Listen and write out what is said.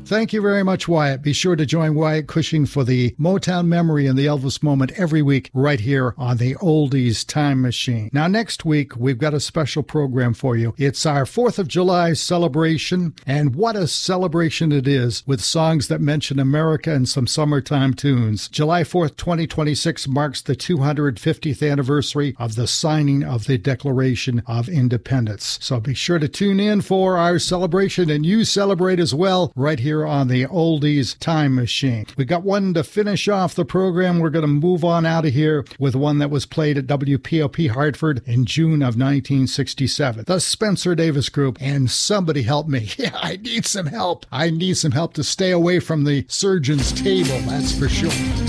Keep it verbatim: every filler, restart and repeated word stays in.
Thank you very much, Wyatt. Be sure to join Wyatt Cushing for the Motown Memory and the Elvis Moment every week right here on the Oldies Time Machine. Now, next week, we've got a special program for you. It's our fourth of July celebration, and what a celebration it is with songs that mention America and some summertime tunes. July fourth, twenty twenty-six marks the two hundred fiftieth anniversary of the signing of the Declaration of Independence. So be sure to tune in for our celebration, and you celebrate as well right here on the Oldies Time Machine. We got one to finish off the program. We're going to move on out of here with one that was played at W P O P Hartford in June of nineteen sixty-seven. The Spencer Davis Group, and Somebody Help Me. Yeah, I need some help. I need some help to stay away from the surgeon's table, that's for sure.